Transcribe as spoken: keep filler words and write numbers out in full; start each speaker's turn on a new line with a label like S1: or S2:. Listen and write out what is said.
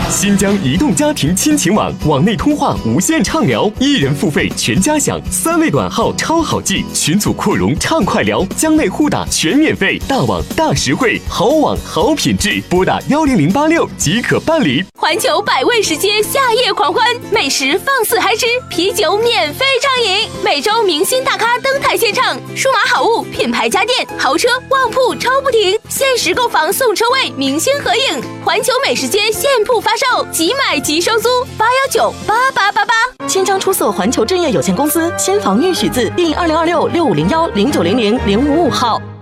S1: 新疆移动家庭亲情网，网内通话无限畅聊，一人付费全家享，三位短号超好记，群组扩容畅快聊，疆内互打全免费，大网大实惠，好网好品质，拨打幺零零八六即可办理。
S2: 环球百味食街夏夜狂欢，美食放肆嗨吃，啤酒免费畅饮，每周明星大咖登台献唱，数码好物、品牌家电、豪车、旺铺超不停，限时购房送车位，明星合影，环球美食街现铺发售，即买即收租，八幺九八八八八。
S3: 千张出售环球正业有限公司，先房预许字第二零二六六五零幺零九零零零五五号。